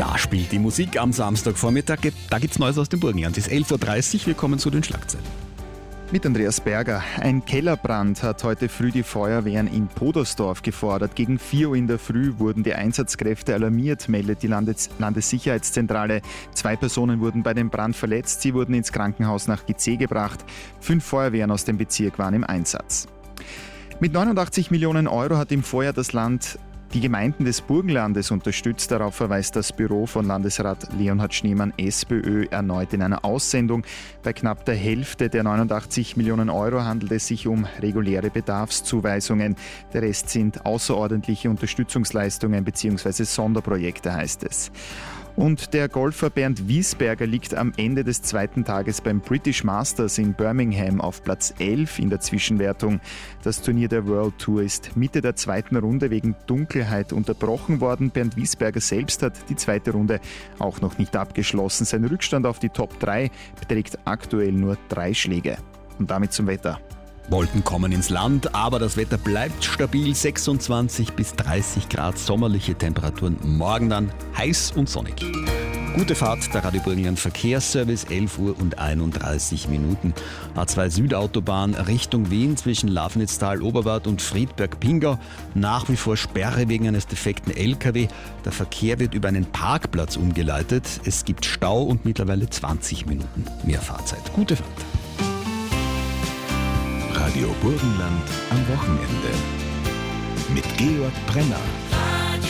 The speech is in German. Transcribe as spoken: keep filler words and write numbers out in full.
Da spielt die Musik am Samstagvormittag. Da gibt's Neues aus dem Burgenland. Es ist elf Uhr dreißig, wir kommen zu den Schlagzeilen. Mit Andreas Berger. Ein Kellerbrand hat heute früh die Feuerwehren in Podersdorf gefordert. Gegen vier Uhr in der Früh wurden die Einsatzkräfte alarmiert, meldet die Landes- Landessicherheitszentrale. Zwei Personen wurden bei dem Brand verletzt. Sie wurden ins Krankenhaus nach Gizeh gebracht. Fünf Feuerwehren aus dem Bezirk waren im Einsatz. Mit neunundachtzig Millionen Euro hat im Vorjahr das Land die Gemeinden des Burgenlandes unterstützt. Darauf verweist das Büro von Landesrat Leonhard Schneemann SPÖ erneut in einer Aussendung. Bei knapp der Hälfte der neunundachtzig Millionen Euro handelt es sich um reguläre Bedarfszuweisungen. Der Rest sind außerordentliche Unterstützungsleistungen bzw. Sonderprojekte, heißt es. Und der Golfer Bernd Wiesberger liegt am Ende des zweiten Tages beim British Masters in Birmingham auf Platz elf in der Zwischenwertung. Das Turnier der World Tour ist Mitte der zweiten Runde wegen Dunkelheit unterbrochen worden. Bernd Wiesberger selbst hat die zweite Runde auch noch nicht abgeschlossen. Sein Rückstand auf die Top drei beträgt aktuell nur drei Schläge. Und damit zum Wetter. Wolken kommen ins Land, aber das Wetter bleibt stabil. sechsundzwanzig bis dreißig Grad, sommerliche Temperaturen. Morgen dann heiß und sonnig. Gute Fahrt, der Radio Burgenland Verkehrsservice, elf Uhr und einunddreißig Minuten. A zwei Südautobahn Richtung Wien zwischen Lafnitztal, Oberwart und Friedberg-Pingau. Nach wie vor Sperre wegen eines defekten L K W. Der Verkehr wird über einen Parkplatz umgeleitet. Es gibt Stau und mittlerweile zwanzig Minuten mehr Fahrzeit. Gute Fahrt. Radio Burgenland am Wochenende mit Georg Brenner.